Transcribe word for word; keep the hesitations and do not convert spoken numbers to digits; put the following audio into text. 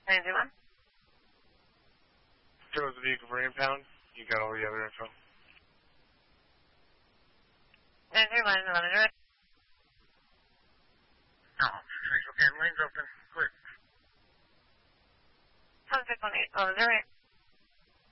nine zero one. Chose the vehicle for impound. You got all the other info. nine zero one, eleven direct. No, okay, lane's open. Quick. one six one eight, eleven direct.